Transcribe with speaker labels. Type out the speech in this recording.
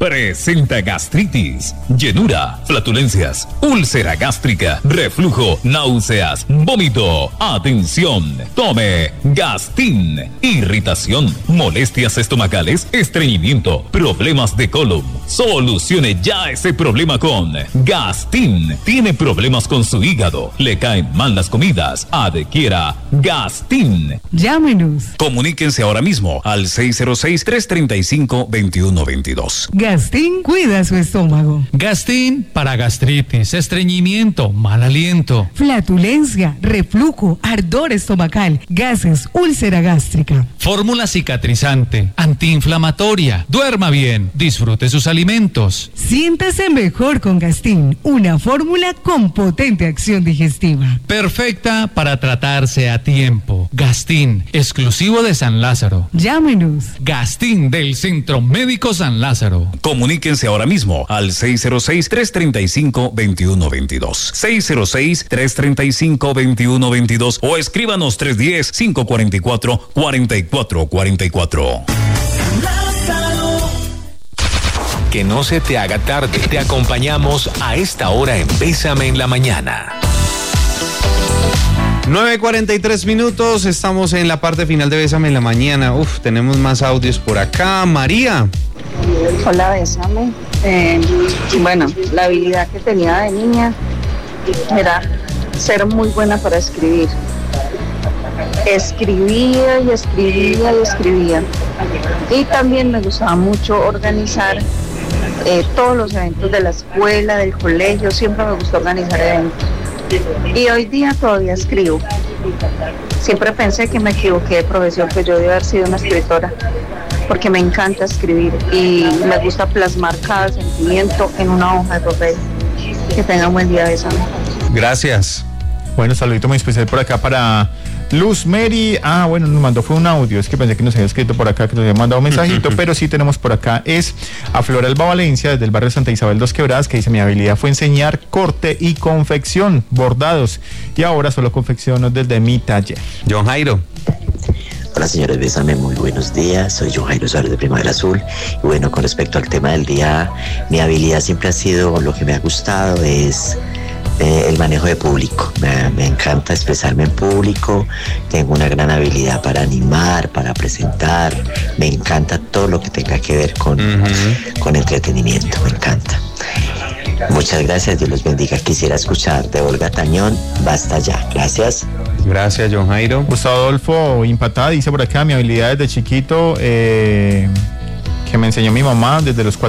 Speaker 1: presenta gastritis, llenura, flatulencias, úlcera gástrica, reflujo, náuseas, vómito. Atención, tome Gastin. Irritación, molestias estomacales, estreñimiento, problemas de colon. Solucione ya ese problema con Gastin. Tiene problemas con su hígado, le caen mal las comidas. Adquiera Gastin.
Speaker 2: Llámenos.
Speaker 1: Comuníquense ahora mismo al 606-335-2122.
Speaker 2: Gastin cuida su estómago.
Speaker 3: Gastin para gastritis, estreñimiento, mal aliento,
Speaker 2: flatulencia, reflujo, ardor estomacal, gases, úlcera gástrica.
Speaker 3: Fórmula cicatrizante, antiinflamatoria. Duerma bien, disfrute sus alimentos.
Speaker 2: Siéntase mejor con Gastin, una fórmula con potente acción digestiva.
Speaker 3: Perfecta para tratarse a tiempo. Gastin, exclusivo de San Lázaro.
Speaker 2: Llámenos.
Speaker 3: Gastin del Centro Médico San Lázaro.
Speaker 1: Comuníquense ahora mismo al 606-335-2122. 606-335-2122 o escríbanos 310-544-4444.
Speaker 4: Que no se te haga tarde. Te acompañamos a esta hora en Bésame en la Mañana.
Speaker 5: 9:43, estamos en la parte final de Bésame en la Mañana. Tenemos más audios por acá. María.
Speaker 6: Hola, Bésame. Bueno, la habilidad que tenía de niña era ser muy buena para escribir. Escribía y escribía y escribía. Y también me gustaba mucho organizar todos los eventos de la escuela, del colegio. Siempre me gustó organizar eventos. Y hoy día todavía escribo. Siempre pensé que me equivoqué de profesión, que yo debía haber sido una escritora, porque me encanta escribir y me gusta plasmar cada sentimiento en una hoja de papel. Que tengan un buen día, Bésame.
Speaker 5: Gracias. Bueno, saludito muy especial por acá para Luz Mary. Bueno, nos mandó fue un audio. Es que pensé que nos había escrito por acá, que nos había mandado un mensajito, pero sí tenemos por acá. Es a Flora Alba Valencia, desde el barrio Santa Isabel Dos Quebradas, que dice: mi habilidad fue enseñar corte y confección, bordados, y ahora solo confecciono desde mi taller.
Speaker 7: John Jairo.
Speaker 8: Hola señores, Bésame, muy buenos días, soy John Jairo Suárez de Primavera Azul. Y bueno, con respecto al tema del día, mi habilidad siempre ha sido, lo que me ha gustado es el manejo de público. Me encanta expresarme en público, tengo una gran habilidad para animar, para presentar, me encanta todo lo que tenga que ver con entretenimiento, me encanta. Muchas gracias, Dios los bendiga. Quisiera escuchar de Olga Tañón, Basta Ya. Gracias.
Speaker 5: Gracias, John Jairo. Gustavo Adolfo Impatada dice por acá: mi habilidad desde chiquito, que me enseñó mi mamá desde los 4